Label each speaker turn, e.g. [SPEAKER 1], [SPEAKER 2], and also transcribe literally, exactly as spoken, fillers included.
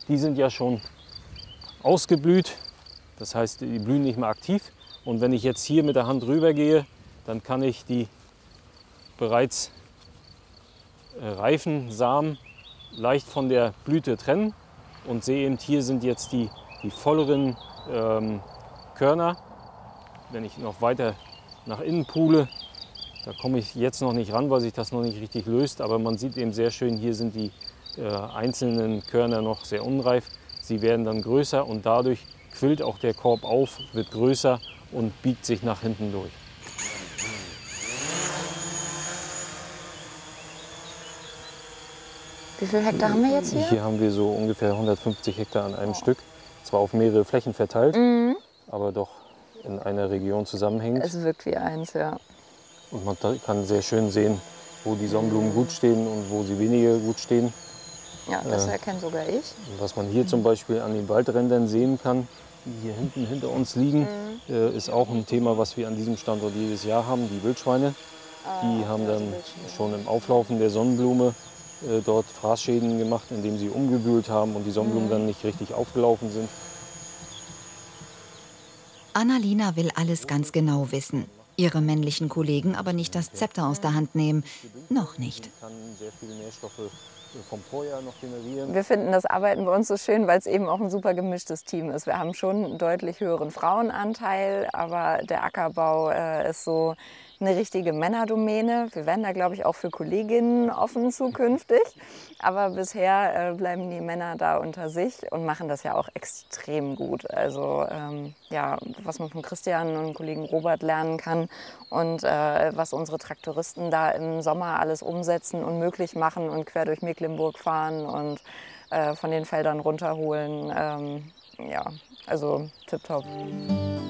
[SPEAKER 1] die sind ja schon ausgeblüht. Das heißt, die blühen nicht mehr aktiv. Und wenn ich jetzt hier mit der Hand rüber gehe, dann kann ich die bereits reifen Samen leicht von der Blüte trennen und sehe eben, hier sind jetzt die, die volleren ähm, Körner. Wenn ich noch weiter nach innen pule, da komme ich jetzt noch nicht ran, weil sich das noch nicht richtig löst. Aber man sieht eben sehr schön, hier sind die äh, einzelnen Körner noch sehr unreif. Sie werden dann größer und dadurch quillt auch der Korb auf, wird größer und biegt sich nach hinten durch.
[SPEAKER 2] Wie viele Hektar haben wir jetzt hier?
[SPEAKER 1] Hier haben wir so ungefähr hundertfünfzig Hektar an einem oh. Stück. Zwar auf mehrere Flächen verteilt, mhm. aber doch in einer Region zusammenhängend.
[SPEAKER 2] Es wirkt wie eins, ja.
[SPEAKER 1] Und man kann sehr schön sehen, wo die Sonnenblumen gut stehen und wo sie weniger gut stehen.
[SPEAKER 2] Ja, das äh, erkenne sogar ich.
[SPEAKER 1] Was man hier mhm. zum Beispiel an den Waldrändern sehen kann, die hier hinten hinter uns liegen, mhm. äh, ist auch ein Thema, was wir an diesem Standort jedes Jahr haben, die Wildschweine. Ah, die haben ja, dann schon im Auflaufen der Sonnenblume äh, dort Fraßschäden gemacht, indem sie umgewühlt haben und die Sonnenblumen mhm. dann nicht richtig aufgelaufen sind.
[SPEAKER 3] Annalina will alles ganz genau wissen. Ihre männlichen Kollegen aber nicht das Zepter aus der Hand nehmen. Noch nicht.
[SPEAKER 2] Wir finden das Arbeiten bei uns so schön, weil es eben auch ein super gemischtes Team ist. Wir haben schon einen deutlich höheren Frauenanteil, aber der Ackerbau äh, ist so eine richtige Männerdomäne. Wir werden da, glaube ich, auch für Kolleginnen offen zukünftig. Aber bisher äh, bleiben die Männer da unter sich und machen das ja auch extrem gut. Also ähm, ja, was man von Christian und Kollegen Robert lernen kann und äh, was unsere Traktoristen da im Sommer alles umsetzen und möglich machen und quer durch Mecklenburg fahren und äh, von den Feldern runterholen. Ähm, ja, also tipptopp.